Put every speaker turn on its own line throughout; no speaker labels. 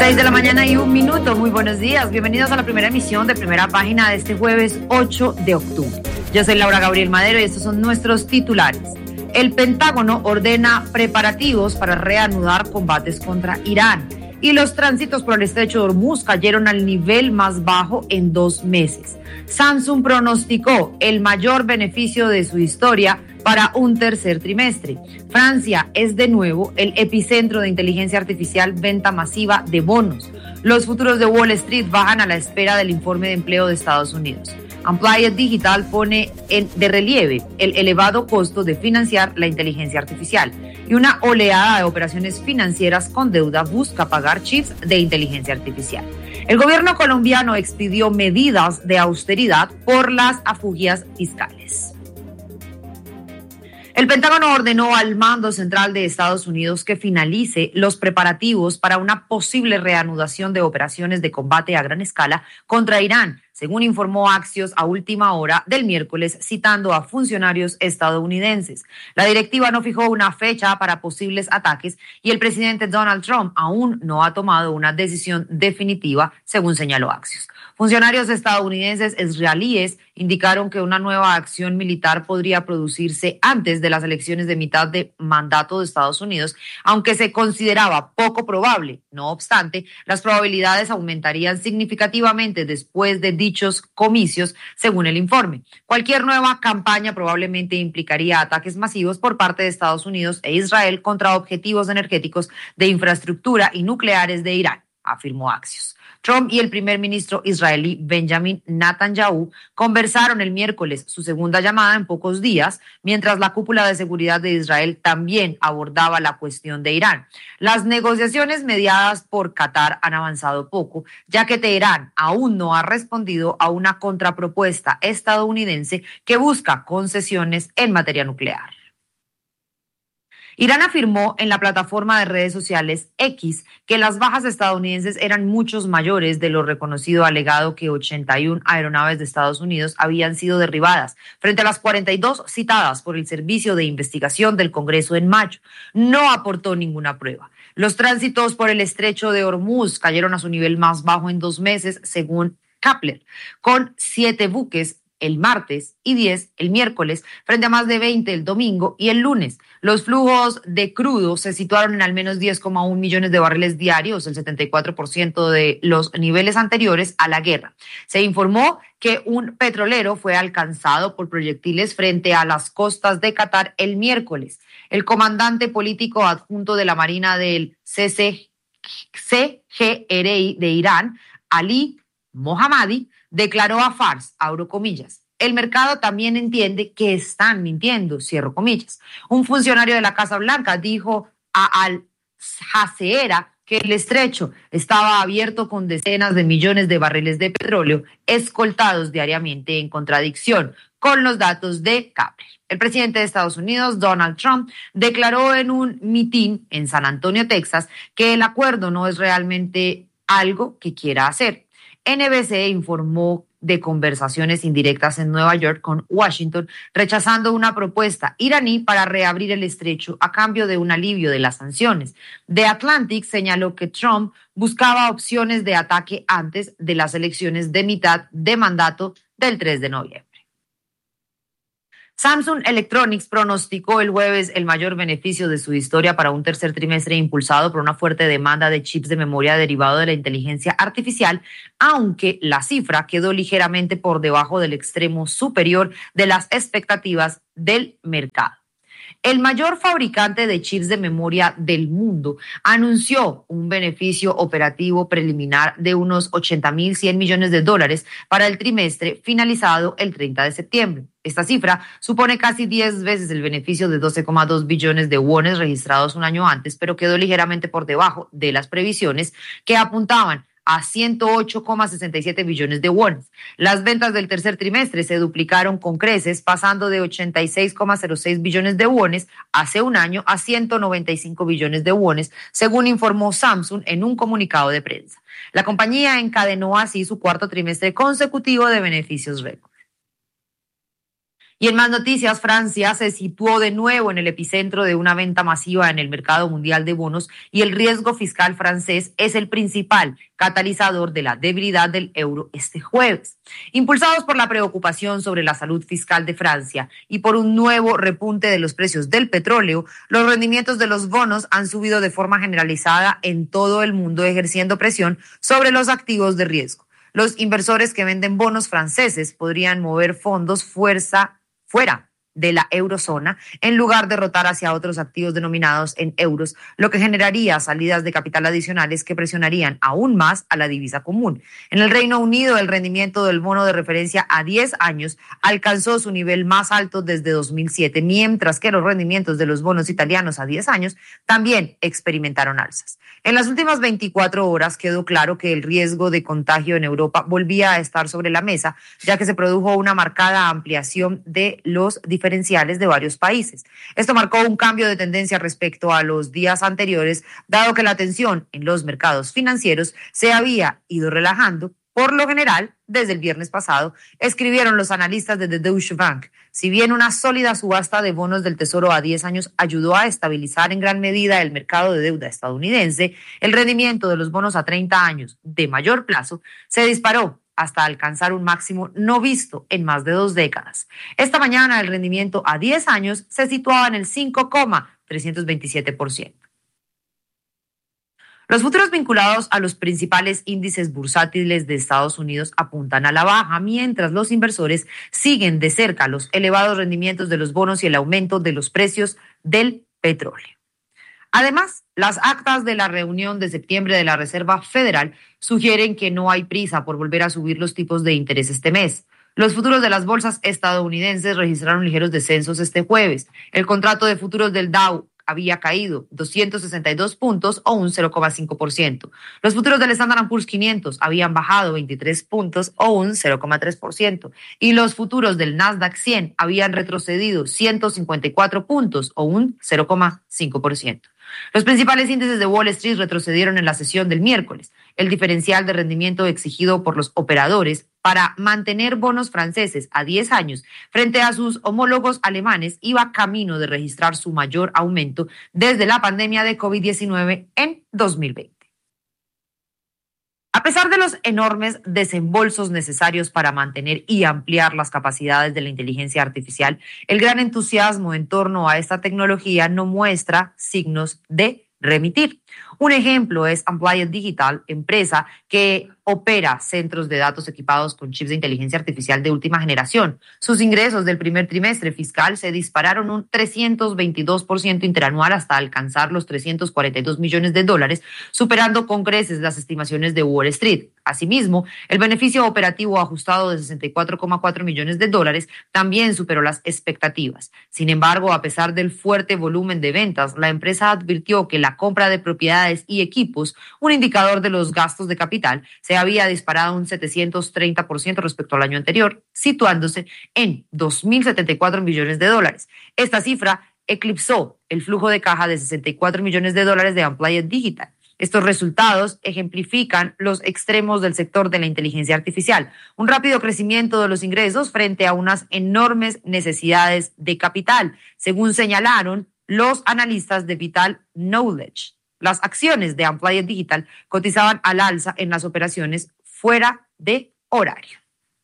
6:01 a.m. Muy buenos días. Bienvenidos a la primera emisión de Primera Página de este jueves 8 de octubre. Yo soy Laura Gabriel Madero y estos son nuestros titulares. El Pentágono ordena preparativos para reanudar combates contra Irán. Y los tránsitos por el estrecho de Hormuz cayeron al nivel más bajo en 2 meses. Samsung pronosticó el mayor beneficio de su historia para un tercer trimestre. Francia es de nuevo el epicentro de inteligencia artificial, venta masiva de bonos. Los futuros de Wall Street bajan a la espera del informe de empleo de Estados Unidos. Amplified Digital pone de relieve el elevado costo de financiar la inteligencia artificial y una oleada de operaciones financieras con deuda busca pagar chips de inteligencia artificial. El gobierno colombiano expidió medidas de austeridad por las afugias fiscales. El Pentágono ordenó al Mando Central de Estados Unidos que finalice los preparativos para una posible reanudación de operaciones de combate a gran escala contra Irán, según informó Axios a última hora del miércoles, citando a funcionarios estadounidenses. La directiva no fijó una fecha para posibles ataques y el presidente Donald Trump aún no ha tomado una decisión definitiva, según señaló Axios. Funcionarios estadounidenses israelíes indicaron que una nueva acción militar podría producirse antes de las elecciones de mitad de mandato de Estados Unidos, aunque se consideraba poco probable. No obstante, las probabilidades aumentarían significativamente después de dichos comicios, según el informe. Cualquier nueva campaña probablemente implicaría ataques masivos por parte de Estados Unidos e Israel contra objetivos energéticos de infraestructura y nucleares de Irán, afirmó Axios. Trump y el primer ministro israelí Benjamin Netanyahu conversaron el miércoles, su segunda llamada en pocos días, mientras la cúpula de seguridad de Israel también abordaba la cuestión de Irán. Las negociaciones mediadas por Qatar han avanzado poco, ya que Teherán aún no ha respondido a una contrapropuesta estadounidense que busca concesiones en materia nuclear. Irán afirmó en la plataforma de redes sociales X que las bajas estadounidenses eran muchos mayores de lo reconocido, alegado que 81 aeronaves de Estados Unidos habían sido derribadas, frente a las 42 citadas por el Servicio de Investigación del Congreso en mayo. No aportó ninguna prueba. Los tránsitos por el estrecho de Hormuz cayeron a su nivel más bajo en 2 meses, según Kepler, con 7 buques el martes y 10 el miércoles, frente a más de 20 el domingo y el lunes. Los flujos de crudo se situaron en al menos 10,1 millones de barriles diarios, el 74% de los niveles anteriores a la guerra. Se informó que un petrolero fue alcanzado por proyectiles frente a las costas de Qatar el miércoles. El comandante político adjunto de la Marina del CGRI de Irán, Ali Mohammadi, declaró a Fars, abro comillas, el mercado también entiende que están mintiendo, cierro comillas. Un funcionario de la Casa Blanca dijo a Al Jazeera que el estrecho estaba abierto con decenas de millones de barriles de petróleo escoltados diariamente, en contradicción con los datos de Kepler. El presidente de Estados Unidos, Donald Trump, declaró en un mitin en San Antonio, Texas, que el acuerdo no es realmente algo que quiera hacer. NBC informó de conversaciones indirectas en Nueva York con Washington, rechazando una propuesta iraní para reabrir el estrecho a cambio de un alivio de las sanciones. The Atlantic señaló que Trump buscaba opciones de ataque antes de las elecciones de mitad de mandato del 3 de noviembre. Samsung Electronics pronosticó el jueves el mayor beneficio de su historia para un tercer trimestre impulsado por una fuerte demanda de chips de memoria derivado de la inteligencia artificial, aunque la cifra quedó ligeramente por debajo del extremo superior de las expectativas del mercado. El mayor fabricante de chips de memoria del mundo anunció un beneficio operativo preliminar de unos $80.100 millones para el trimestre finalizado el 30 de septiembre. Esta cifra supone casi 10 veces el beneficio de 12,2 billones de wones registrados un año antes, pero quedó ligeramente por debajo de las previsiones que apuntaban a 108,67 billones de wones. Las ventas del tercer trimestre se duplicaron con creces, pasando de 86,06 billones de wones hace un año a 195 billones de wones, según informó Samsung en un comunicado de prensa. La compañía encadenó así su cuarto trimestre consecutivo de beneficios récord. Y en más noticias, Francia se situó de nuevo en el epicentro de una venta masiva en el mercado mundial de bonos y el riesgo fiscal francés es el principal catalizador de la debilidad del euro este jueves. Impulsados por la preocupación sobre la salud fiscal de Francia y por un nuevo repunte de los precios del petróleo, los rendimientos de los bonos han subido de forma generalizada en todo el mundo, ejerciendo presión sobre los activos de riesgo. Los inversores que venden bonos franceses podrían mover fondos fuera de la eurozona en lugar de rotar hacia otros activos denominados en euros, lo que generaría salidas de capital adicionales que presionarían aún más a la divisa común. En el Reino Unido, el rendimiento del bono de referencia a 10 años alcanzó su nivel más alto desde 2007, mientras que los rendimientos de los bonos italianos a 10 años también experimentaron alzas. En las últimas 24 horas quedó claro que el riesgo de contagio en Europa volvía a estar sobre la mesa, ya que se produjo una marcada ampliación de los diferenciales de varios países. Esto marcó un cambio de tendencia respecto a los días anteriores, dado que la tensión en los mercados financieros se había ido relajando. Por lo general, desde el viernes pasado, escribieron los analistas de The Deutsche Bank. Si bien una sólida subasta de bonos del Tesoro a 10 años ayudó a estabilizar en gran medida el mercado de deuda estadounidense, el rendimiento de los bonos a 30 años de mayor plazo se disparó hasta alcanzar un máximo no visto en más de 2 décadas. Esta mañana el rendimiento a 10 años se situaba en el 5,327%. Los futuros vinculados a los principales índices bursátiles de Estados Unidos apuntan a la baja, mientras los inversores siguen de cerca los elevados rendimientos de los bonos y el aumento de los precios del petróleo. Además, las actas de la reunión de septiembre de la Reserva Federal sugieren que no hay prisa por volver a subir los tipos de interés este mes. Los futuros de las bolsas estadounidenses registraron ligeros descensos este jueves. El contrato de futuros del Dow había caído 262 puntos o un 0,5%. Los futuros del Standard & Poor's 500 habían bajado 23 puntos o un 0,3%. Y los futuros del Nasdaq 100 habían retrocedido 154 puntos o un 0,5%. Los principales índices de Wall Street retrocedieron en la sesión del miércoles. El diferencial de rendimiento exigido por los operadores para mantener bonos franceses a 10 años frente a sus homólogos alemanes iba camino de registrar su mayor aumento desde la pandemia de COVID-19 en 2020. A pesar de los enormes desembolsos necesarios para mantener y ampliar las capacidades de la inteligencia artificial, el gran entusiasmo en torno a esta tecnología no muestra signos de remitir. Un ejemplo es Amplied Digital, empresa que opera centros de datos equipados con chips de inteligencia artificial de última generación. Sus ingresos del primer trimestre fiscal se dispararon un 322% interanual hasta alcanzar los $342 millones, superando con creces las estimaciones de Wall Street. Asimismo, el beneficio operativo ajustado de $64,4 millones también superó las expectativas. Sin embargo, a pesar del fuerte volumen de ventas, la empresa advirtió que la compra de propiedades y equipos, un indicador de los gastos de capital, se había disparado un 730% respecto al año anterior, situándose en $2.074 millones. Esta cifra eclipsó el flujo de caja de $64 millones de Amplied Digital. Estos resultados ejemplifican los extremos del sector de la inteligencia artificial, un rápido crecimiento de los ingresos frente a unas enormes necesidades de capital, según señalaron los analistas de Vital Knowledge. Las acciones de Amplied Digital cotizaban al alza en las operaciones fuera de horario.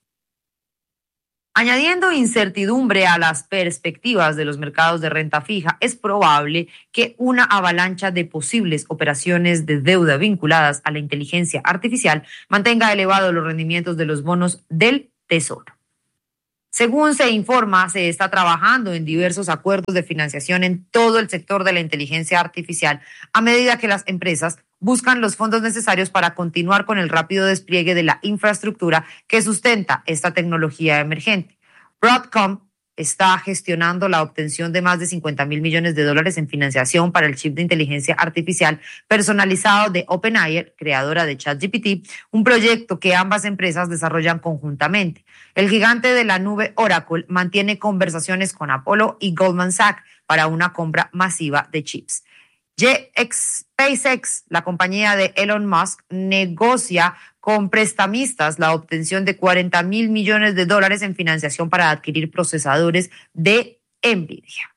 Añadiendo incertidumbre a las perspectivas de los mercados de renta fija, es probable que una avalancha de posibles operaciones de deuda vinculadas a la inteligencia artificial mantenga elevados los rendimientos de los bonos del Tesoro. Según se informa, se está trabajando en diversos acuerdos de financiación en todo el sector de la inteligencia artificial a medida que las empresas buscan los fondos necesarios para continuar con el rápido despliegue de la infraestructura que sustenta esta tecnología emergente. Broadcom está gestionando la obtención de más de $50,000 millones en financiación para el chip de inteligencia artificial personalizado de OpenAI, creadora de ChatGPT, un proyecto que ambas empresas desarrollan conjuntamente. El gigante de la nube Oracle mantiene conversaciones con Apollo y Goldman Sachs para una compra masiva de chips. SpaceX, la compañía de Elon Musk, negocia con prestamistas la obtención de $40,000 millones en financiación para adquirir procesadores de NVIDIA.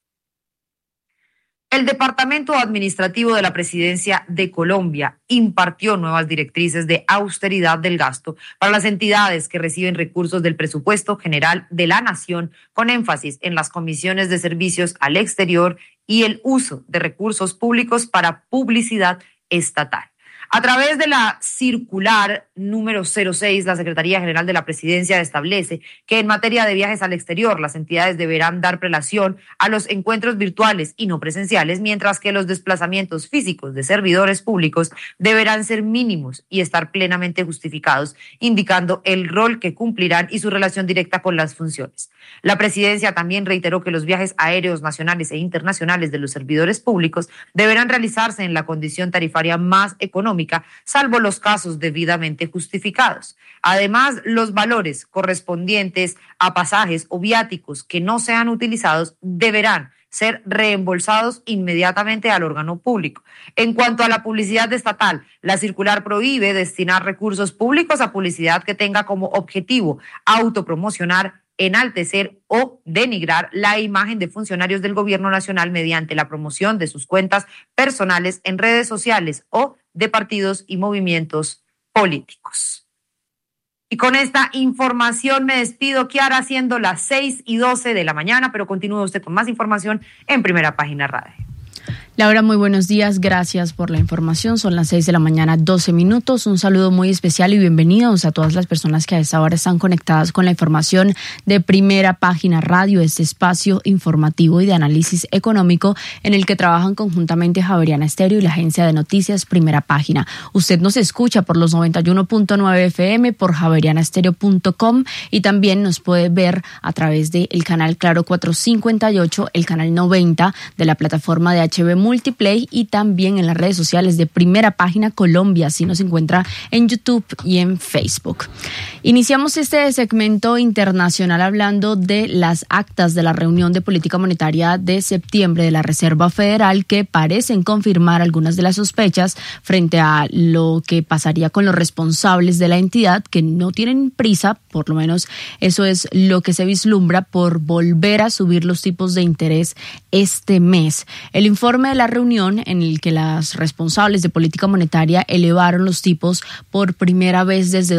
El Departamento Administrativo de la Presidencia de Colombia impartió nuevas directrices de austeridad del gasto para las entidades que reciben recursos del presupuesto general de la Nación, con énfasis en las comisiones de servicios al exterior y el uso de recursos públicos para publicidad estatal. A través de la circular número 06, la Secretaría General de la Presidencia establece que en materia de viajes al exterior, las entidades deberán dar prelación a los encuentros virtuales y no presenciales, mientras que los desplazamientos físicos de servidores públicos deberán ser mínimos y estar plenamente justificados, indicando el rol que cumplirán y su relación directa con las funciones. La Presidencia también reiteró que los viajes aéreos nacionales e internacionales de los servidores públicos deberán realizarse en la condición tarifaria más económica, salvo los casos debidamente justificados. Además, los valores correspondientes a pasajes o viáticos que no sean utilizados deberán ser reembolsados inmediatamente al órgano público. En cuanto a la publicidad estatal, la circular prohíbe destinar recursos públicos a publicidad que tenga como objetivo autopromocionar, enaltecer o denigrar la imagen de funcionarios del gobierno nacional mediante la promoción de sus cuentas personales en redes sociales o de partidos y movimientos políticos. Y con esta información me despido, Kiara, siendo las 6:12 de la mañana, pero continúe usted con más información en Primera Página Radio.
Laura, muy buenos días, gracias por la información. Son las 6 de la mañana, 12 minutos. Un saludo muy especial y bienvenidos a todas las personas que a esta hora están conectadas con la información de Primera Página Radio, este espacio informativo y de análisis económico en el que trabajan conjuntamente Javeriana Estéreo y la agencia de noticias Primera Página. Usted nos escucha por los 91.9 FM, por javerianaestereo.com y también nos puede ver a través del canal Claro 458, el canal 90 de la plataforma de HB Multiplay y también en las redes sociales de Primera Página Colombia, así nos encuentra en YouTube y en Facebook. Iniciamos este segmento internacional hablando de las actas de la reunión de política monetaria de septiembre de la Reserva Federal, que parecen confirmar algunas de las sospechas frente a lo que pasaría con los responsables de la entidad, que no tienen prisa, por lo menos eso es lo que se vislumbra, por volver a subir los tipos de interés este mes. El informe de la reunión en el que las responsables de política monetaria elevaron los tipos por primera vez desde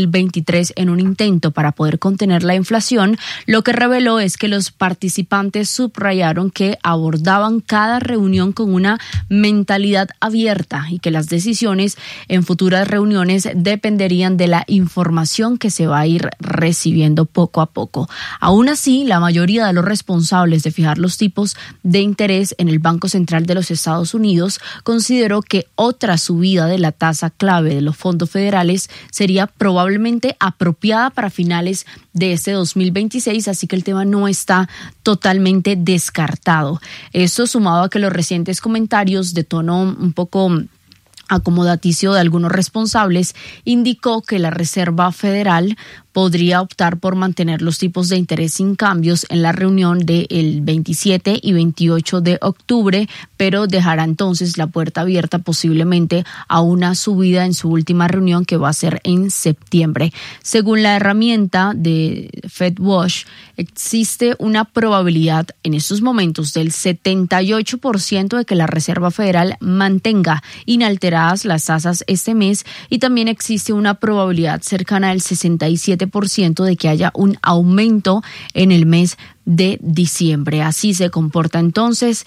2023 en un intento para poder contener la inflación, lo que reveló es que los participantes subrayaron que abordaban cada reunión con una mentalidad abierta y que las decisiones en futuras reuniones dependerían de la información que se va a ir recibiendo poco a poco. Aún así, la mayoría de los responsables de fijar los tipos de interés en el Banco Central de los Estados Unidos consideró que otra subida de la tasa clave de los fondos federales sería probablemente apropiada para finales de este 2026, así que el tema no está totalmente descartado. Esto sumado a que los recientes comentarios de tono un poco acomodaticio de algunos responsables indicó que la Reserva Federal podría optar por mantener los tipos de interés sin cambios en la reunión del 27 y 28 de octubre, pero dejará entonces la puerta abierta posiblemente a una subida en su última reunión que va a ser en septiembre. Según la herramienta de FedWatch, existe una probabilidad en estos momentos del 78% de que la Reserva Federal mantenga inalteradas las tasas este mes y también existe una probabilidad cercana al 67% de que haya un aumento en el mes de diciembre. Así se comporta entonces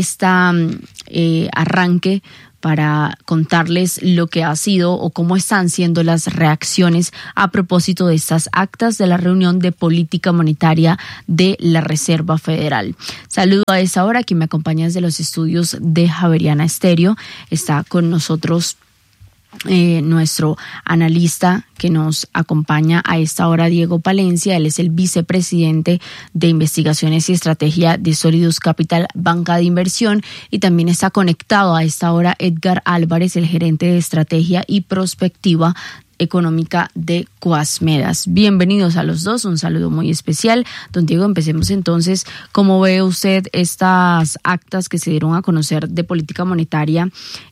arranque para contarles lo que ha sido o cómo están siendo las reacciones a propósito de estas actas de la reunión de política monetaria de la Reserva Federal. Saludo a esta hora, quien me acompaña desde los estudios de Javeriana Estéreo. Está con nosotros nuestro analista que nos acompaña a esta hora, Diego Palencia. Él es el vicepresidente de Investigaciones y Estrategia de Solidus Capital, banca de inversión, y también está conectado a esta hora Edgar Álvarez, el gerente de Estrategia y Prospectiva económica de Coasmedas. Bienvenidos a los dos, un saludo muy especial. Don Diego, empecemos entonces. ¿Cómo ve usted estas actas que se dieron a conocer de política monetaria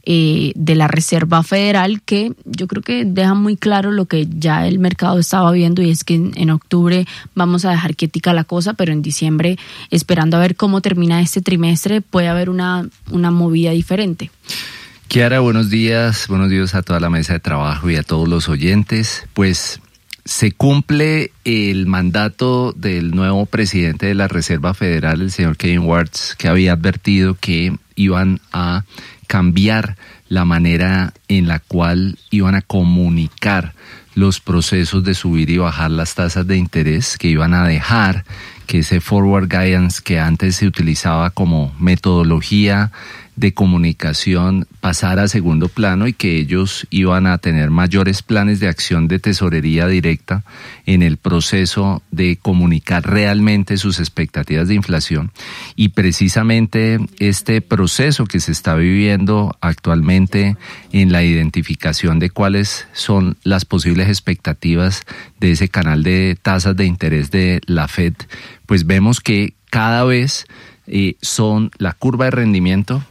de la Reserva Federal, que yo creo que dejan muy claro lo que ya el mercado estaba viendo, y es que en octubre vamos a dejar quietica la cosa, pero en diciembre, esperando a ver cómo termina este trimestre, puede haber una movida diferente?
Kiara, buenos días a toda la mesa de trabajo y a todos los oyentes. Pues se cumple el mandato del nuevo presidente de la Reserva Federal, el señor Kevin Warsh, que había advertido que iban a cambiar la manera en la cual iban a comunicar los procesos de subir y bajar las tasas de interés, que iban a dejar que ese forward guidance que antes se utilizaba como metodología de comunicación pasara a segundo plano, y que ellos iban a tener mayores planes de acción de tesorería directa en el proceso de comunicar realmente sus expectativas de inflación. Y precisamente este proceso que se está viviendo actualmente en la identificación de cuáles son las posibles expectativas de ese canal de tasas de interés de la Fed, pues vemos que cada vez son la curva de rendimiento,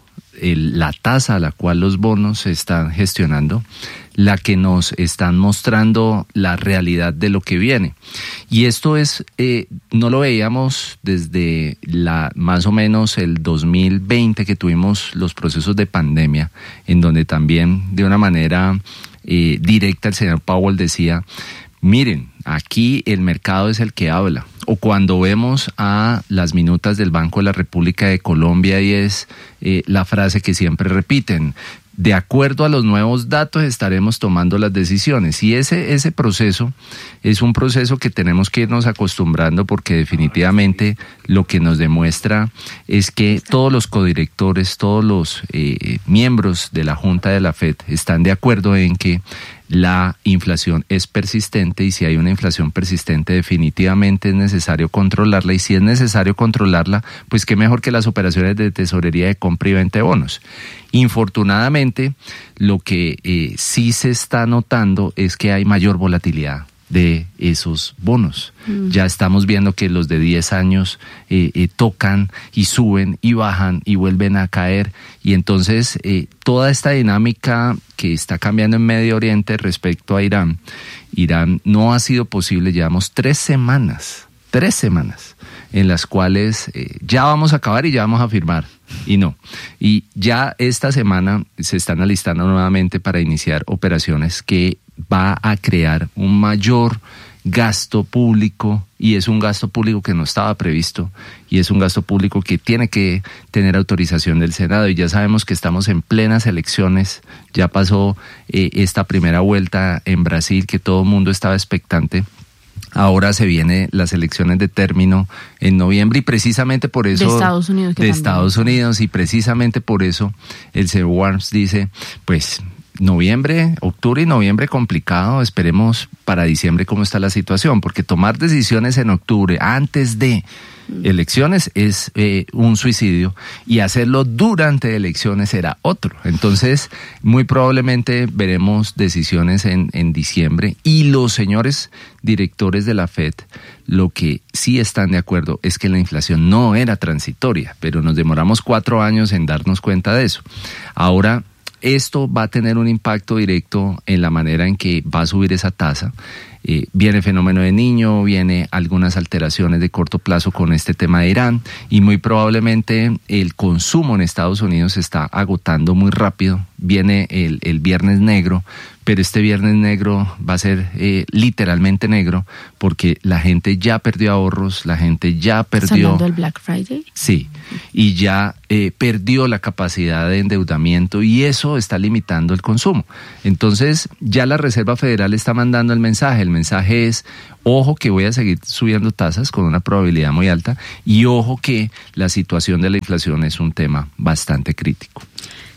la tasa a la cual los bonos se están gestionando, la que nos están mostrando la realidad de lo que viene. Y esto es, no lo veíamos desde más o menos el 2020, que tuvimos los procesos de pandemia, en donde también de una manera directa el señor Powell decía: miren, aquí el mercado es el que habla. O cuando vemos a las minutas del Banco de la República de Colombia, y es la frase que siempre repiten: de acuerdo a los nuevos datos estaremos tomando las decisiones. Y ese proceso es un proceso que tenemos que irnos acostumbrando, porque definitivamente lo que nos demuestra es que todos los codirectores, todos los miembros de la Junta de la Fed están de acuerdo en que la inflación es persistente, y si hay una inflación persistente definitivamente es necesario controlarla, y si es necesario controlarla, pues qué mejor que las operaciones de tesorería de compra y venta de bonos. Infortunadamente, lo que sí se está notando es que hay mayor volatilidad de esos bonos. Ya estamos viendo que los de 10 años tocan y suben y bajan y vuelven a caer, y entonces toda esta dinámica que está cambiando en Medio Oriente respecto a Irán no ha sido posible. Llevamos 3 semanas en las cuales ya vamos a acabar y ya vamos a firmar, y no. Y ya esta semana se están alistando nuevamente para iniciar operaciones que va a crear un mayor gasto público, y es un gasto público que no estaba previsto, y es un gasto público que tiene que tener autorización del Senado, y ya sabemos que estamos en plenas elecciones. Ya pasó esta primera vuelta en Brasil, que todo el mundo estaba expectante. Ahora se vienen las elecciones de término en noviembre, y precisamente por eso de Estados Unidos, y precisamente por eso el señor Warsh dice: pues octubre y noviembre complicado, esperemos para diciembre cómo está la situación, porque tomar decisiones en octubre antes de elecciones es un suicidio, y hacerlo durante elecciones será otro. Entonces, muy probablemente veremos decisiones en diciembre, y los señores directores de la Fed lo que sí están de acuerdo es que la inflación no era transitoria, pero nos demoramos 4 años en darnos cuenta de eso. Ahora, esto va a tener un impacto directo en la manera en que va a subir esa tasa. Viene el fenómeno de Niño, viene algunas alteraciones de corto plazo con este tema de Irán, y muy probablemente el consumo en Estados Unidos se está agotando muy rápido. Viene el Viernes Negro, pero este Viernes Negro va a ser literalmente negro, porque la gente ya perdió ahorros, la gente ya perdió...
¿Hablando del Black Friday?
Sí, y ya perdió la capacidad de endeudamiento, y eso está limitando el consumo. Entonces ya la Reserva Federal está mandando el mensaje. El mensaje es: ojo que voy a seguir subiendo tasas con una probabilidad muy alta, y ojo que la situación de la inflación es un tema bastante crítico.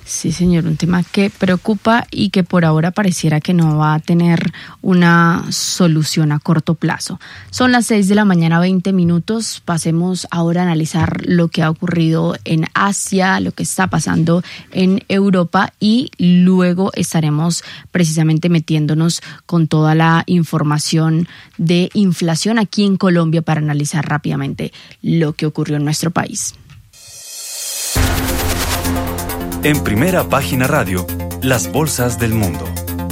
Sí, señor, un tema que preocupa y que por ahora pareciera que no va a tener una solución a corto plazo. Son las 6:20 a.m. Pasemos ahora a analizar lo que ha ocurrido en Asia, lo que está pasando en Europa y luego estaremos precisamente metiéndonos con toda la información de inflación aquí en Colombia para analizar rápidamente lo que ocurrió en nuestro país.
En Primera Página Radio, las bolsas del mundo.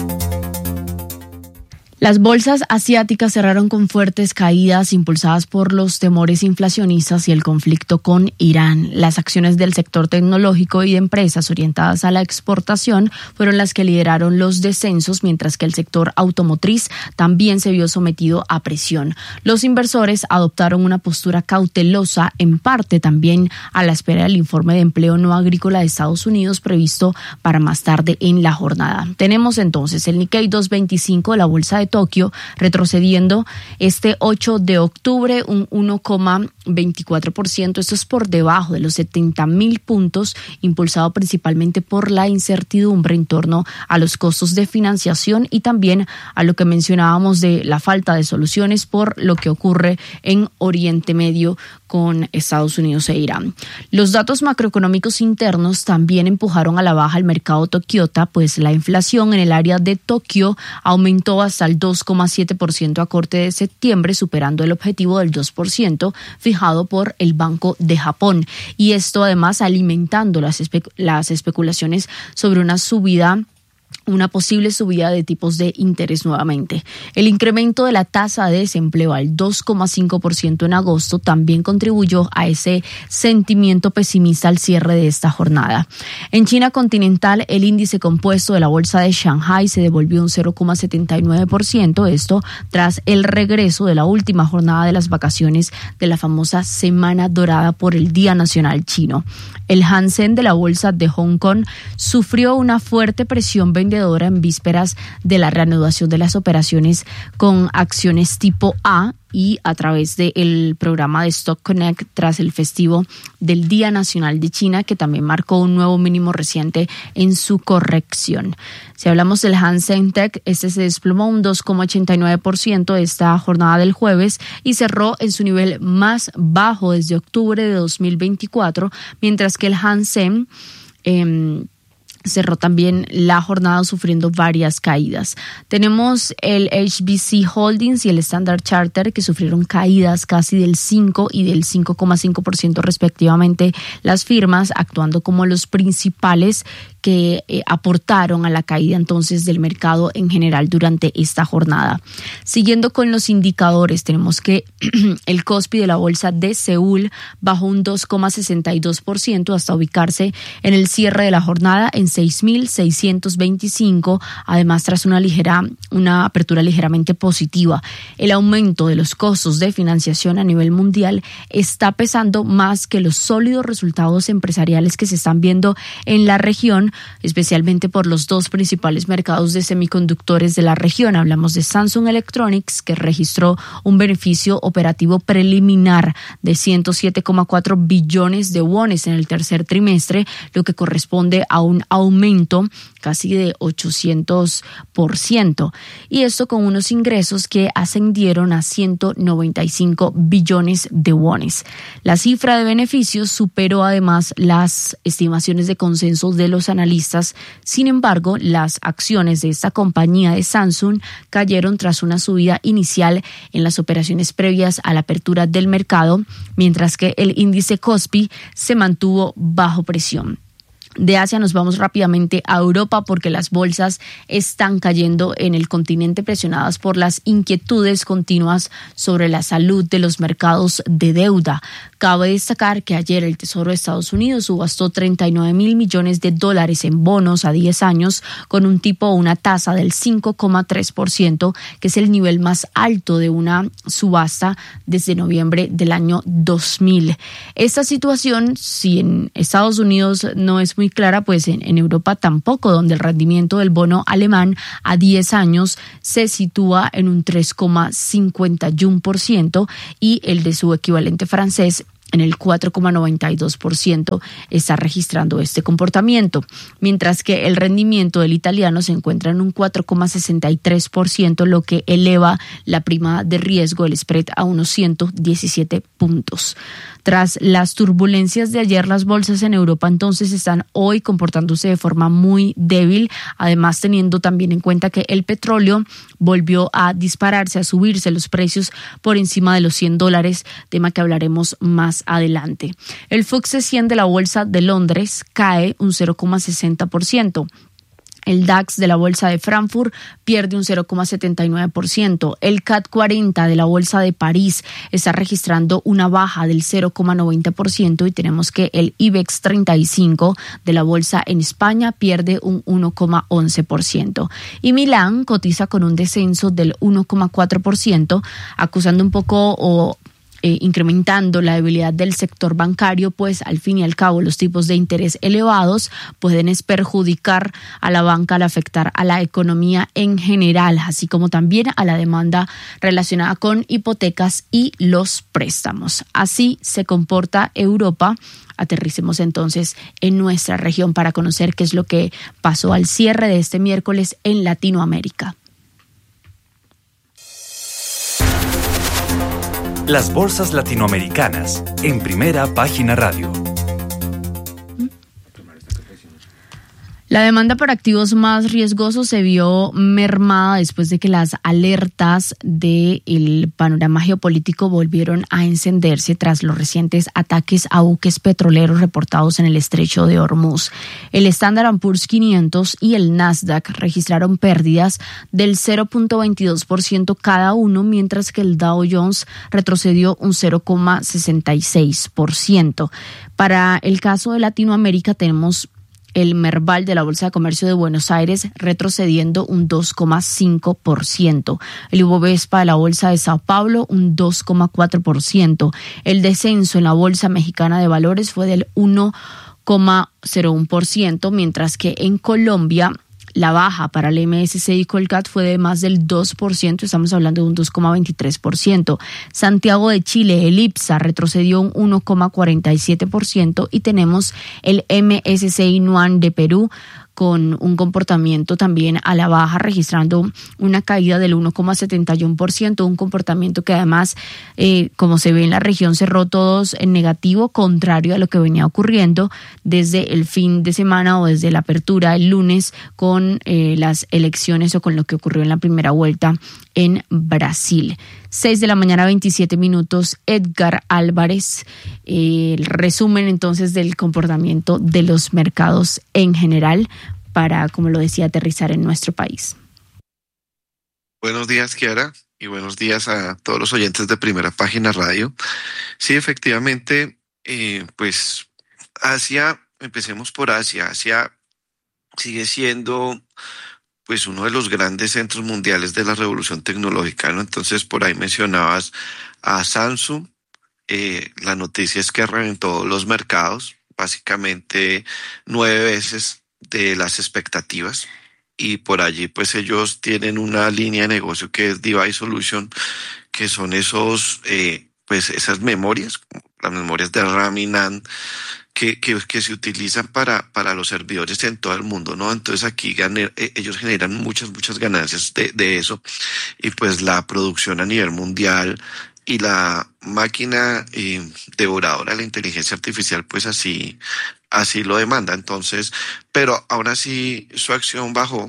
Las bolsas asiáticas cerraron con fuertes caídas impulsadas por los temores inflacionistas y el conflicto con Irán. Las acciones del sector tecnológico y de empresas orientadas a la exportación fueron las que lideraron los descensos, mientras que el sector automotriz también se vio sometido a presión. Los inversores adoptaron una postura cautelosa, en parte también a la espera del informe de empleo no agrícola de Estados Unidos previsto para más tarde en la jornada. Tenemos entonces el Nikkei 225 de la bolsa de Tokio retrocediendo este 8 de octubre un 1,24%. Esto es por debajo de los 70.000 puntos, impulsado principalmente por la incertidumbre en torno a los costos de financiación y también a lo que mencionábamos de la falta de soluciones por lo que ocurre en Oriente Medio con Estados Unidos e Irán. Los datos macroeconómicos internos también empujaron a la baja el mercado tokiota, pues la inflación en el área de Tokio aumentó hasta el 2,7% a corte de septiembre, superando el objetivo del 2% fijado por el Banco de Japón. Y esto además alimentando las especulaciones sobre una posible subida de tipos de interés nuevamente. El incremento de la tasa de desempleo al 2,5% en agosto también contribuyó a ese sentimiento pesimista al cierre de esta jornada. En China continental, el índice compuesto de la bolsa de Shanghái se devolvió un 0,79%, esto tras el regreso de la última jornada de las vacaciones de la famosa Semana Dorada por el Día Nacional Chino. El Hang Seng de la bolsa de Hong Kong sufrió una fuerte presión vendedora en vísperas de la reanudación de las operaciones con acciones tipo A y a través del programa de Stock Connect tras el festivo del Día Nacional de China, que también marcó un nuevo mínimo reciente en su corrección. Si hablamos del Hang Seng Tech, este se desplomó un 2,89% esta jornada del jueves y cerró en su nivel más bajo desde octubre de 2024, mientras que el Hang Seng cerró también la jornada sufriendo varias caídas. Tenemos el HBC Holdings y el Standard Chartered que sufrieron caídas casi del 5 y del 5,5% respectivamente, las firmas actuando como los principales que aportaron a la caída entonces del mercado en general durante esta jornada. Siguiendo con los indicadores, tenemos que el Kospi de la bolsa de Seúl bajó un 2,62% hasta ubicarse en el cierre de la jornada en 6.625, además tras una apertura ligeramente positiva. El aumento de los costos de financiación a nivel mundial está pesando más que los sólidos resultados empresariales que se están viendo en la región, especialmente por los dos principales mercados de semiconductores de la región. Hablamos de Samsung Electronics, que registró un beneficio operativo preliminar de 107,4 billones de wones en el tercer trimestre, lo que corresponde a un aumento casi de 800%. Y esto con unos ingresos que ascendieron a 195 billones de wones. La cifra de beneficios superó además las estimaciones de consenso de los analistas. Sin embargo, las acciones de esta compañía de Samsung cayeron tras una subida inicial en las operaciones previas a la apertura del mercado, mientras que el índice Kospi se mantuvo bajo presión. De Asia nos vamos rápidamente a Europa porque las bolsas están cayendo en el continente presionadas por las inquietudes continuas sobre la salud de los mercados de deuda. Cabe destacar que ayer el Tesoro de Estados Unidos subastó $39.000 millones en bonos a 10 años con un tipo o una tasa del 5,3%, que es el nivel más alto de una subasta desde noviembre del año 2000. Esta situación, si en Estados Unidos no es muy clara, pues en Europa tampoco, donde el rendimiento del bono alemán a 10 años se sitúa en un 3,51% y el de su equivalente francés en el 4,92% está registrando este comportamiento, mientras que el rendimiento del italiano se encuentra en un 4,63%, lo que eleva la prima de riesgo del spread a unos 117 puntos. Tras las turbulencias de ayer, las bolsas en Europa entonces están hoy comportándose de forma muy débil, además teniendo también en cuenta que el petróleo volvió a dispararse, a subirse los precios por encima de los $100, tema que hablaremos más adelante. El FTSE 100 de la Bolsa de Londres cae un 0,60%. El DAX de la Bolsa de Frankfurt pierde un 0,79%. El CAC 40 de la Bolsa de París está registrando una baja del 0,90% y tenemos que el IBEX 35 de la Bolsa en España pierde un 1,11%. Y Milán cotiza con un descenso del 1,4%, acusando un poco incrementando la debilidad del sector bancario, pues al fin y al cabo los tipos de interés elevados pueden perjudicar a la banca al afectar a la economía en general, así como también a la demanda relacionada con hipotecas y los préstamos. Así se comporta Europa. Aterricemos entonces en nuestra región para conocer qué es lo que pasó al cierre de este miércoles en Latinoamérica.
Las bolsas latinoamericanas en Primera Página Radio.
La demanda por activos más riesgosos se vio mermada después de que las alertas del panorama geopolítico volvieron a encenderse tras los recientes ataques a buques petroleros reportados en el estrecho de Hormuz. El Standard & Poor's 500 y el Nasdaq registraron pérdidas del 0,22% cada uno, mientras que el Dow Jones retrocedió un 0,66%. Para el caso de Latinoamérica tenemos el Merval de la Bolsa de Comercio de Buenos Aires retrocediendo un 2,5%. El Ibovespa de la Bolsa de Sao Paulo un 2,4%. El descenso en la Bolsa Mexicana de Valores fue del 1,01%, mientras que en Colombia la baja para el MSCI y Colcat fue de más del 2%, estamos hablando de un 2,23%. Santiago de Chile, el IPSA, retrocedió un 1,47% y tenemos el MSCI Nuan de Perú con un comportamiento también a la baja, registrando una caída del 1,71%, un comportamiento que además, como se ve en la región, cerró todos en negativo, contrario a lo que venía ocurriendo desde el fin de semana o desde la apertura el lunes con las elecciones o con lo que ocurrió en la primera vuelta en Brasil. 6:27 a.m, Edgar Álvarez, el resumen entonces del comportamiento de los mercados en general para, como lo decía, aterrizar en nuestro país.
Buenos días, Kiara, y buenos días a todos los oyentes de Primera Página Radio. Sí, efectivamente, pues Asia, empecemos por Asia. Asia sigue siendo pues uno de los grandes centros mundiales de la revolución tecnológica, ¿no? Entonces, por ahí mencionabas a Samsung. La noticia es que reventó los mercados, básicamente 9 veces de las expectativas. Y por allí, pues ellos tienen una línea de negocio que es Device Solution, que son esas memorias, las memorias de RAM y NAND, que se utilizan para los servidores en todo el mundo, ¿no? Entonces aquí ellos generan muchas ganancias de eso, y pues la producción a nivel mundial y la máquina devoradora de la inteligencia artificial, pues así lo demanda. Entonces, pero aún así su acción bajó,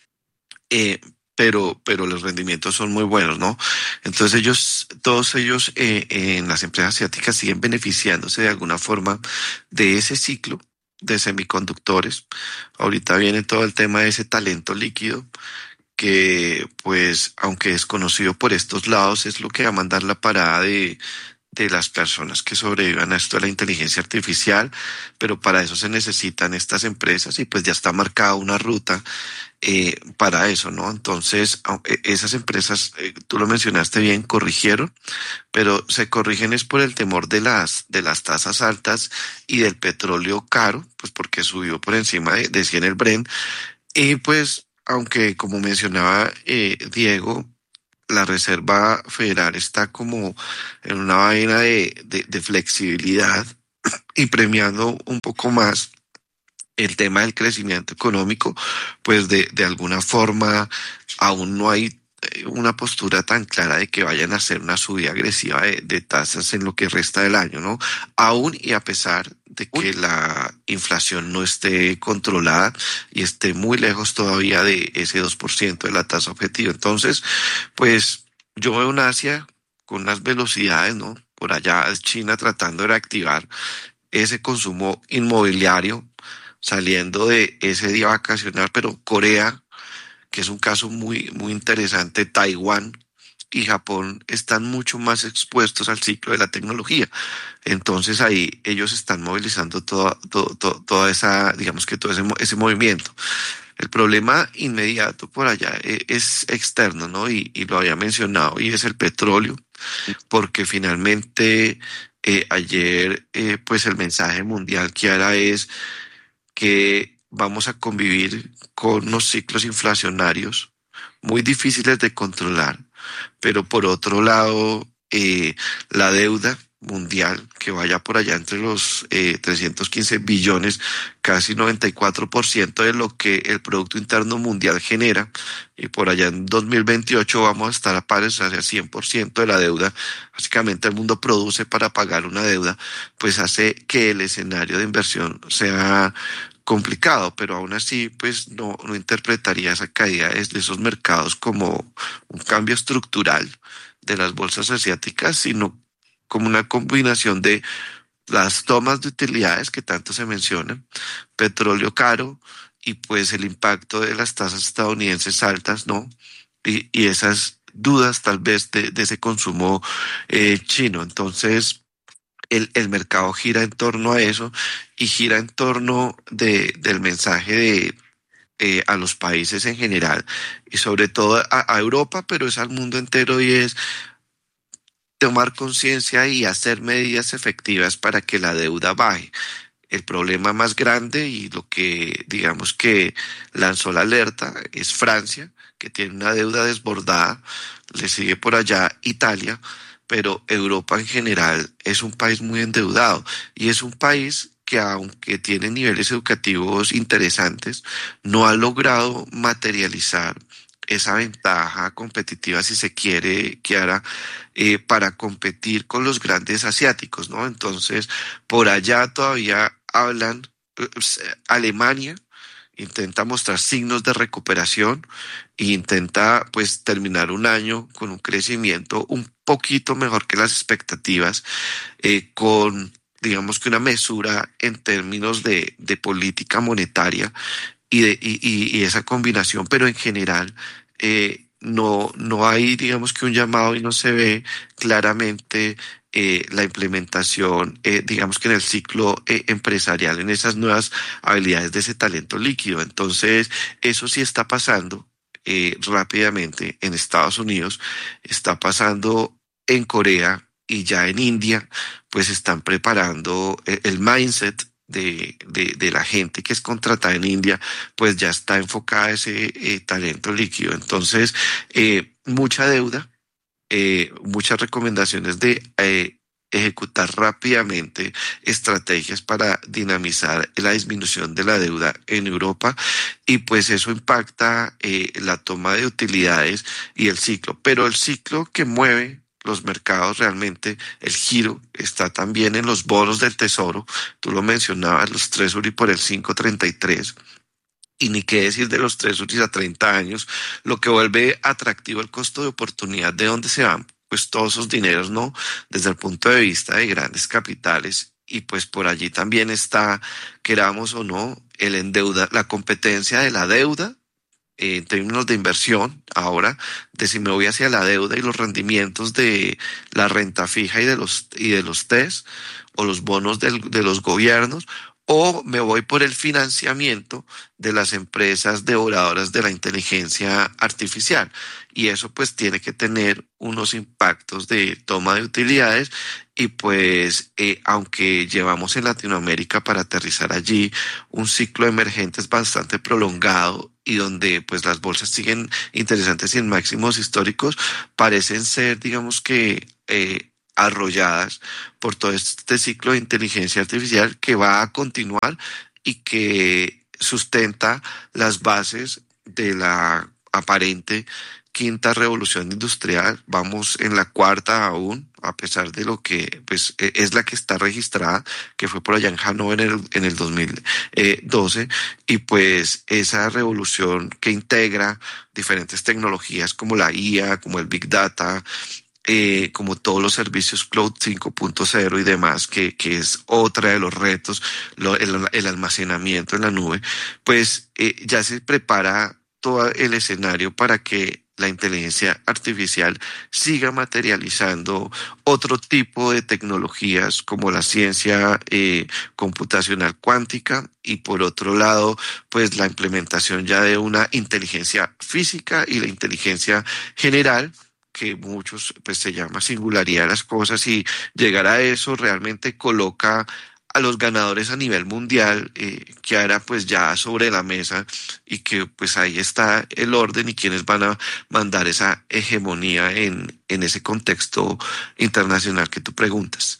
pero los rendimientos son muy buenos, ¿no? Entonces todos ellos en las empresas asiáticas siguen beneficiándose de alguna forma de ese ciclo de semiconductores. Ahorita viene todo el tema de ese talento líquido que, pues, aunque desconocido por estos lados, es lo que va a mandar la parada de las personas que sobrevivan a esto de la inteligencia artificial, pero para eso se necesitan estas empresas y pues ya está marcada una ruta para eso, ¿no? Entonces, esas empresas, tú lo mencionaste bien, corrigieron, pero se corrigen es por el temor de las tasas altas y del petróleo caro, pues porque subió por encima de 100 el Brent, y pues, aunque como mencionaba Diego, la Reserva Federal está como en una vaina de flexibilidad y premiando un poco más el tema del crecimiento económico, pues de alguna forma aún no hay una postura tan clara de que vayan a hacer una subida agresiva de tasas en lo que resta del año, ¿no? Aún y a pesar de que la inflación no esté controlada y esté muy lejos todavía de ese 2% de la tasa objetiva. Entonces, pues yo veo un Asia con unas velocidades, ¿no? Por allá China tratando de reactivar ese consumo inmobiliario, saliendo de ese día vacacional, pero Corea, que es un caso muy interesante, Taiwán y Japón están mucho más expuestos al ciclo de la tecnología. Entonces ahí ellos están movilizando toda esa, digamos que todo ese movimiento. El problema inmediato por allá es externo, ¿no? Y lo había mencionado, y es el petróleo, porque finalmente ayer pues el mensaje mundial que ahora es que vamos a convivir con unos ciclos inflacionarios muy difíciles de controlar, pero por otro lado, la deuda mundial que vaya por allá entre los 315 billones, casi 94% de lo que el Producto Interno Mundial genera, y por allá en 2028 vamos a estar a pares hacia 100% de la deuda. Básicamente el mundo produce para pagar una deuda, pues hace que el escenario de inversión sea complicado, pero aún así pues no interpretaría esa caída de esos mercados como un cambio estructural de las bolsas asiáticas, sino como una combinación de las tomas de utilidades que tanto se mencionan, petróleo caro y pues el impacto de las tasas estadounidenses altas, ¿no? Y esas dudas tal vez de ese consumo chino. Entonces el mercado gira en torno a eso y gira en torno del mensaje a los países en general y sobre todo a Europa, pero es al mundo entero, y es tomar conciencia y hacer medidas efectivas para que la deuda baje. El problema más grande y lo que digamos que lanzó la alerta es Francia, que tiene una deuda desbordada, le sigue por allá Italia, pero Europa en general es un país muy endeudado y es un país que aunque tiene niveles educativos interesantes, no ha logrado materializar esa ventaja competitiva, si se quiere, Kiara, para competir con los grandes asiáticos, ¿no? Entonces, por allá todavía hablan, Alemania intenta mostrar signos de recuperación e intenta pues terminar un año con un crecimiento un poquito mejor que las expectativas, con digamos que una mesura en términos de política monetaria y esa combinación, pero en general no hay, digamos que un llamado y no se ve claramente la implementación, digamos que en el ciclo empresarial, en esas nuevas habilidades de ese talento líquido. Entonces, eso sí está pasando rápidamente en Estados Unidos, está pasando en Corea y ya en India, pues están preparando el mindset de la gente que es contratada en India, pues ya está enfocada a ese talento líquido. Entonces, mucha deuda, muchas recomendaciones de ejecutar rápidamente estrategias para dinamizar la disminución de la deuda en Europa, y pues eso impacta la toma de utilidades y el ciclo. Pero el ciclo que mueve los mercados realmente, el giro está también en los bonos del tesoro. Tú lo mencionabas, los Treasury por el 5.33, y ni qué decir de los Treasuries a 30 años, lo que vuelve atractivo el costo de oportunidad de dónde se van pues todos esos dineros, ¿no? Desde el punto de vista de grandes capitales, y pues por allí también está, queramos o no, la competencia de la deuda en términos de inversión, ahora, de si me voy hacia la deuda y los rendimientos de la renta fija y de los TES o los bonos de los gobiernos, o me voy por el financiamiento de las empresas devoradoras de la inteligencia artificial. Y eso pues tiene que tener unos impactos de toma de utilidades y pues aunque llevamos en Latinoamérica para aterrizar allí un ciclo de emergentes bastante prolongado y donde pues las bolsas siguen interesantes y en máximos históricos, parecen ser digamos que arrolladas por todo este ciclo de inteligencia artificial que va a continuar y que sustenta las bases de la aparente quinta revolución industrial. Vamos en la cuarta aún, a pesar de lo que pues es la que está registrada, que fue por allá en Hannover en el 2012, y pues esa revolución que integra diferentes tecnologías como la IA, como el Big Data, como todos los servicios Cloud 5.0 y demás, que es otra de los retos, el almacenamiento en la nube, pues ya se prepara todo el escenario para que la inteligencia artificial siga materializando otro tipo de tecnologías como la ciencia computacional cuántica y por otro lado, pues la implementación ya de una inteligencia física y la inteligencia general, que muchos pues se llama singularidad de las cosas, y llegar a eso realmente coloca a los ganadores a nivel mundial, que ahora pues ya sobre la mesa y que pues ahí está el orden y quienes van a mandar esa hegemonía en ese contexto internacional que tú preguntas.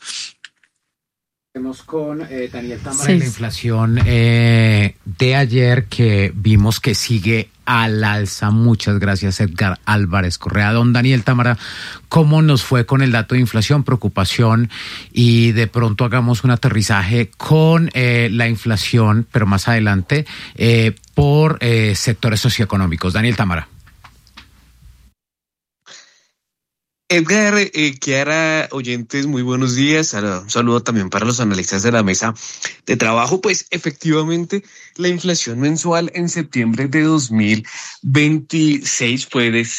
Vemos con Daniel Támara, la inflación de ayer, que vimos que sigue al alza. Muchas gracias, Edgar Álvarez Correa. Don Daniel Támara, ¿cómo nos fue con el dato de inflación, preocupación? Y de pronto hagamos un aterrizaje con la inflación, pero más adelante, por sectores socioeconómicos. Daniel Támara.
Edgar, Kiara, oyentes, muy buenos días. Un saludo también para los analistas de la mesa de trabajo. Pues efectivamente, la inflación mensual en septiembre de 2026 fue de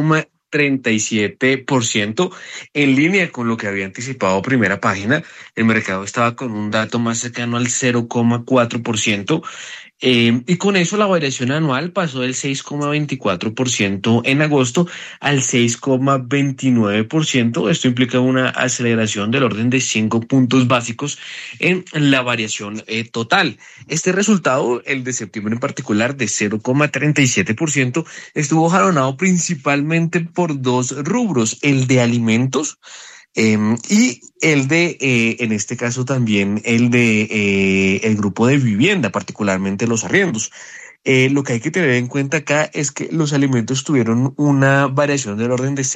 0,37%, en línea con lo que había anticipado Primera Página. El mercado estaba con un dato más cercano al 0,4%. Y con eso la variación anual pasó del 6,24% en agosto al 6,29%. Esto implica una aceleración del orden de 5 puntos básicos en la variación total. Este resultado, el de septiembre en particular, de 0,37%, estuvo jalonado principalmente por dos rubros: el de alimentos, y el de, en este caso también, el de el grupo de vivienda, particularmente los arriendos. Lo que hay que tener en cuenta acá es que los alimentos tuvieron una variación del orden de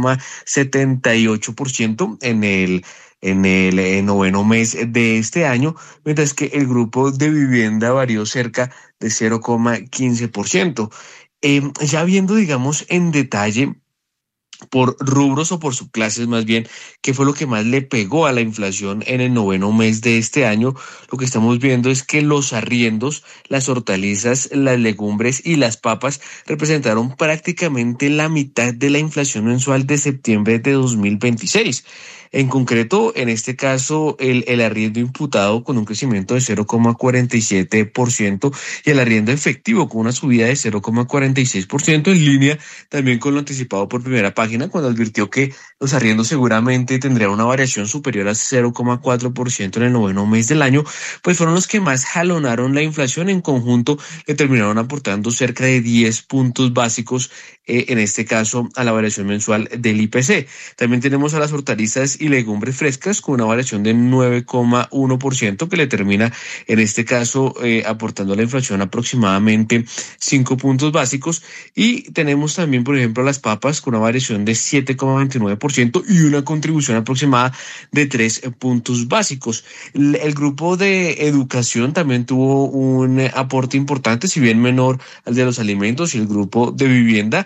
0,78% en el noveno mes de este año, mientras que el grupo de vivienda varió cerca de 0,15%. Ya viendo, digamos, en detalle, por rubros o por subclases más bien, qué fue lo que más le pegó a la inflación en el noveno mes de este año, lo que estamos viendo es que los arriendos, las hortalizas, las legumbres y las papas representaron prácticamente la mitad de la inflación mensual de septiembre de 2026. En concreto, en este caso, el arriendo imputado con un crecimiento de 0,47% y el arriendo efectivo con una subida de 0,46%, en línea también con lo anticipado por Primera Página, cuando advirtió que los arriendos seguramente tendrían una variación superior al 0,4% en el noveno mes del año, pues fueron los que más jalonaron la inflación. En conjunto le terminaron aportando cerca de 10 puntos básicos, en este caso a la variación mensual del IPC. También tenemos a las hortalizas y legumbres frescas con una variación de 9,1% que le termina en este caso aportando a la inflación aproximadamente 5 puntos básicos, y tenemos también por ejemplo las papas con una variación de 7,29% y una contribución aproximada de 3 puntos básicos. El grupo de educación también tuvo un aporte importante, si bien menor al de los alimentos, y el grupo de vivienda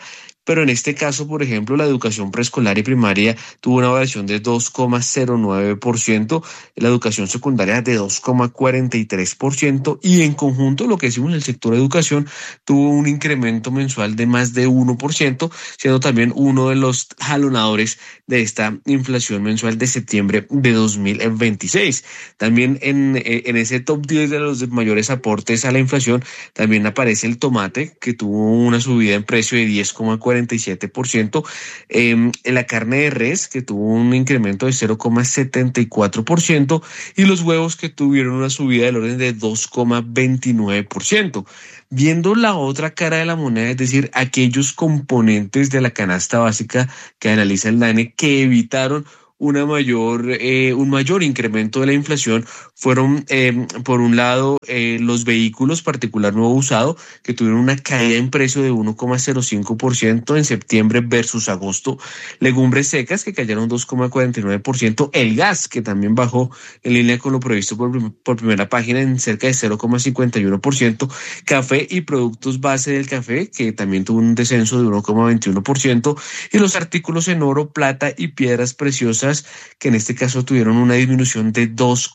pero en este caso, por ejemplo, la educación preescolar y primaria tuvo una variación de 2,09%, la educación secundaria de 2,43%, y en conjunto lo que decimos el sector educación tuvo un incremento mensual de más de 1%, siendo también uno de los jalonadores de esta inflación mensual de septiembre de 2026. También en ese top 10 de los mayores aportes a la inflación también aparece el tomate, que tuvo una subida en precio de 10,47%, la carne de res, que tuvo un incremento de 0,74%, y los huevos, que tuvieron una subida del orden de 2,29%. Viendo la otra cara de la moneda, es decir, aquellos componentes de la canasta básica que analiza el DANE que evitaron un mayor incremento de la inflación, fueron, por un lado, los vehículos particular nuevo usado, que tuvieron una caída en precio de 1,05% en septiembre versus agosto, legumbres secas, que cayeron 2,49%, el gas, que también bajó en línea con lo previsto por primera página en cerca de 0,51%, café y productos base del café, que también tuvo un descenso de 1,21%, y los artículos en oro, plata y piedras preciosas, que en este caso tuvieron una disminución de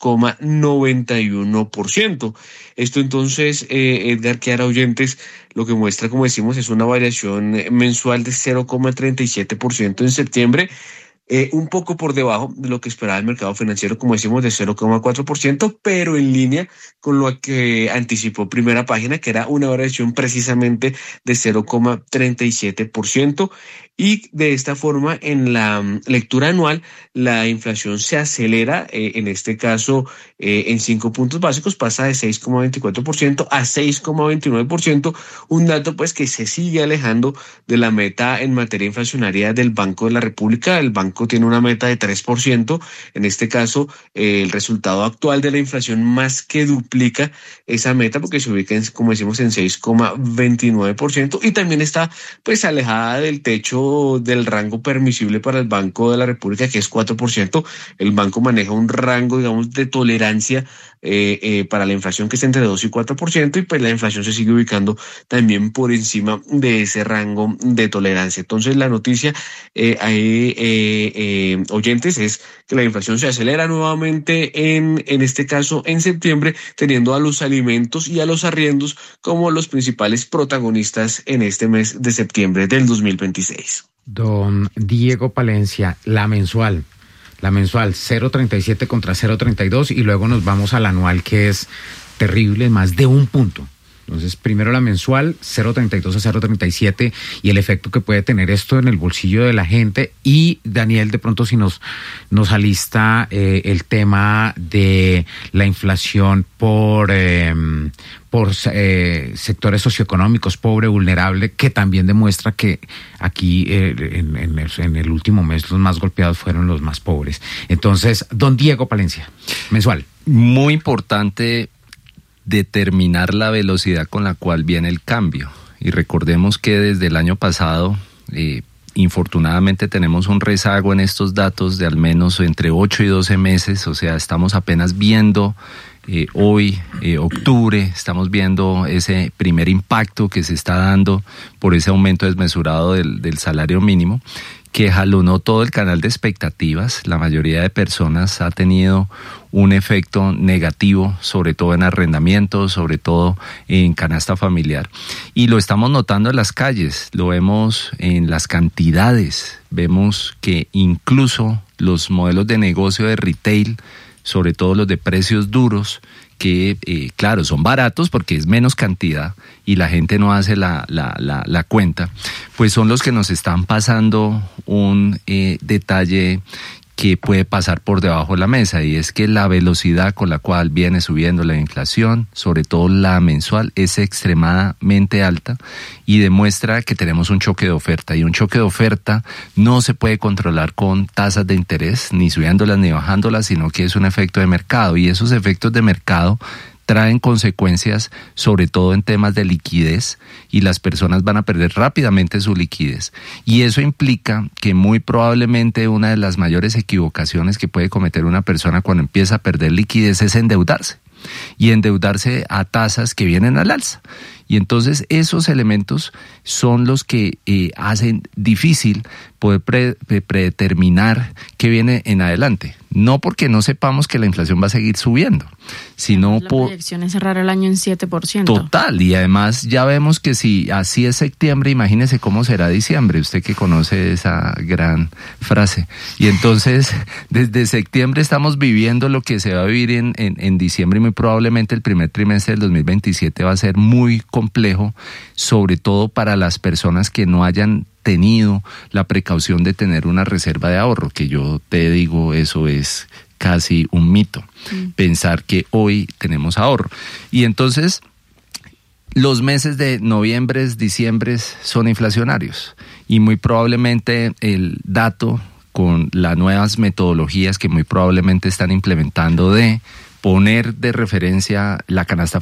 2,91%. Esto entonces, Edgar, Kiara, oyentes, lo que muestra, como decimos, es una variación mensual de 0,37% en septiembre, un poco por debajo de lo que esperaba el mercado financiero, como decimos, de 0,4%, pero en línea con lo que anticipó primera página, que era una variación precisamente de 0,37%. Y de esta forma, en la lectura anual, la inflación se acelera, en este caso, en 5 puntos básicos, pasa de 6,24% a 6,29%, un dato pues que se sigue alejando de la meta en materia inflacionaria del Banco de la República. El banco tiene una meta de 3%, en este caso, el resultado actual de la inflación más que duplica esa meta, porque se ubica, como decimos, en 6,29%, y también está pues alejada del techo del rango permisible para el Banco de la República, que es 4%. El banco maneja un rango, digamos, de tolerancia para la inflación que es entre 2 y 4%, y pues la inflación se sigue ubicando también por encima de ese rango de tolerancia. Entonces la noticia, oyentes, es que la inflación se acelera nuevamente en este caso en septiembre, teniendo a los alimentos y a los arriendos como los principales protagonistas en este mes de septiembre del 2026.
Don Diego Palencia, la mensual 0,37 contra 0,32, y luego nos vamos al anual, que es terrible, más de un punto. Entonces, primero la mensual, 0,32 a 0,37, y el efecto que puede tener esto en el bolsillo de la gente. Y Daniel, de pronto, si nos alista el tema de la inflación por sectores socioeconómicos, pobre, vulnerable, que también demuestra que aquí en el último mes los más golpeados fueron los más pobres. Entonces, don Diego Palencia, mensual.
Muy importante determinar la velocidad con la cual viene el cambio. Y recordemos que desde el año pasado, infortunadamente tenemos un rezago en estos datos de al menos entre 8 y 12 meses, o sea, estamos apenas viendo hoy, octubre, estamos viendo ese primer impacto que se está dando por ese aumento desmesurado del salario mínimo, que jalonó todo el canal de expectativas. La mayoría de personas ha tenido un efecto negativo, sobre todo en arrendamientos, sobre todo en canasta familiar. Y lo estamos notando en las calles, lo vemos en las cantidades, vemos que incluso los modelos de negocio de retail, sobre todo los de precios duros, que claro, son baratos porque es menos cantidad y la gente no hace la cuenta, pues son los que nos están pasando un detalle que puede pasar por debajo de la mesa, y es que la velocidad con la cual viene subiendo la inflación, sobre todo la mensual, es extremadamente alta y demuestra que tenemos un choque de oferta, y un choque de oferta no se puede controlar con tasas de interés, ni subiéndolas ni bajándolas, sino que es un efecto de mercado, y esos efectos de mercado traen consecuencias sobre todo en temas de liquidez, y las personas van a perder rápidamente su liquidez, y eso implica que muy probablemente una de las mayores equivocaciones que puede cometer una persona cuando empieza a perder liquidez es endeudarse, y endeudarse a tasas que vienen al alza. Y entonces esos elementos son los que hacen difícil poder predeterminar qué viene en adelante. No porque no sepamos que la inflación va a seguir subiendo, sino
la proyección es cerrar el año en 7%.
Total, y además ya vemos que si así es septiembre, imagínese cómo será diciembre, usted que conoce esa gran frase. Y entonces, desde septiembre estamos viviendo lo que se va a vivir en diciembre, y muy probablemente el primer trimestre del 2027 va a ser muy complejo, sobre todo para las personas que no hayan tenido la precaución de tener una reserva de ahorro, que yo te digo, eso es casi un mito, pensar que hoy tenemos ahorro. Y entonces los meses de noviembre, diciembre son inflacionarios, y muy probablemente el dato con las nuevas metodologías que muy probablemente están implementando de poner de referencia la canasta